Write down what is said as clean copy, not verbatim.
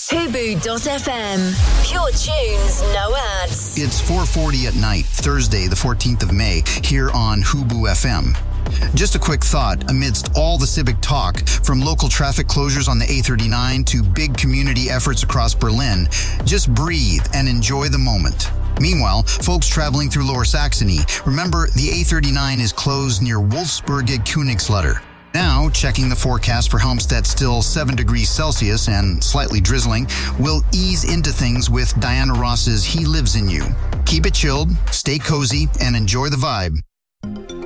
Fubu.fm. Pure tunes, no ads. It's 4:40 at night, Thursday, the 14th of May, here on Hubu FM. Just a quick thought, amidst all the civic talk, from local traffic closures on the A39 to big community efforts across Berlin, just breathe and enjoy the moment. Meanwhile, folks traveling through Lower Saxony, remember the A39 is closed near Wolfsburg Königslutter. Now, checking the forecast for Helmstedt, still 7 degrees Celsius and slightly drizzling, we'll ease into things with Diana Ross's He Lives in You. Keep it chilled, stay cozy, and enjoy the vibe.